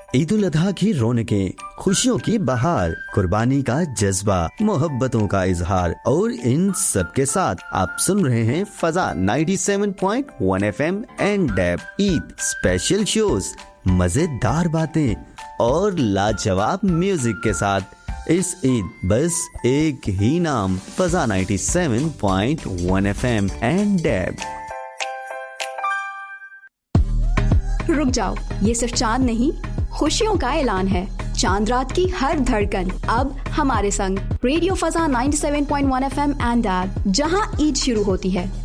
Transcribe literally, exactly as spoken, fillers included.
ईद उल अजहा की रौनकें, खुशियों की बहार, कुर्बानी का जज्बा, मोहब्बतों का इजहार और इन सब के साथ आप सुन रहे हैं फजा सत्तानवे पॉइंट एक FM and dab Eid special shows, मजेदार बातें और लाजवाब म्यूजिक के साथ इस ईद बस एक ही नाम, फजा सत्तानवे पॉइंट एक एफएम एंड डैब। रुक जाओ, ये सिर्फ चांद नहीं, खुशियों का ऐलान है। चांद रात की हर धड़कन अब हमारे संग रेडियो फजा सत्तानवे पॉइंट एक एफएम एंड ऐप, जहां ईद शुरू होती है